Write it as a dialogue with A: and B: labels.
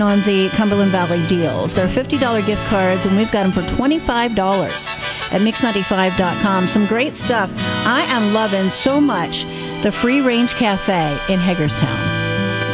A: on the Cumberland Valley deals. They're $50 gift cards, and we've got them for $25 at Mix95.com. Some great stuff. I am loving so much the Free Range Cafe in Hagerstown.